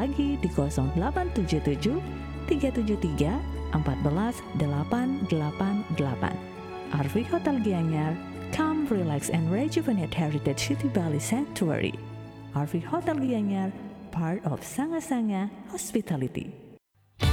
lagi di 0877 373 14888. Arvi Hotel Gianyar, come relax and rejuvenate Heritage City Bali Sanctuary. Arvi Hotel Gianyar, part of Sanga Sanga Hospitality.